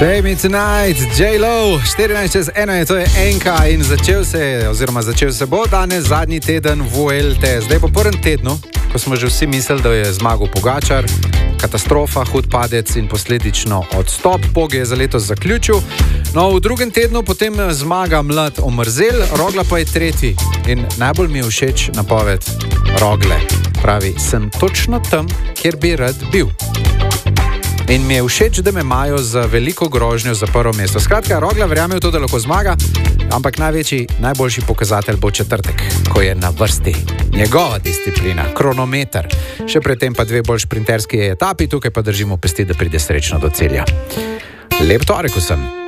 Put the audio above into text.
Shame Me Tonight, J-Lo, 14:01 je, to je enka in začel se bo danes zadnji teden Vuelte. Zdaj po prvem tednu, ko smo že vsi mislili, da je zmagal Pogačar, katastrofa, hud padec in posledično odstop, Pog je za letos zaključil. No, v drugem tednu potem zmaga mlad Omerzel, Rogla pa je tretji in najbolj mi je všeč napoved Rogle. Pravi, sem točno tam, kjer bi rad bil. In mi je všeč, da me imajo za veliko grožnjo za prvo mesto. Skratka, Rogla verjame v to, da lahko zmaga, ampak najboljši pokazatelj bo četrtek, ko je na vrsti njegova disciplina, kronometer. Še predtem pa 2 bolj šprinterski etapi, tukaj pa držimo pesti, da pride srečno do cilja. Lep torek vsem!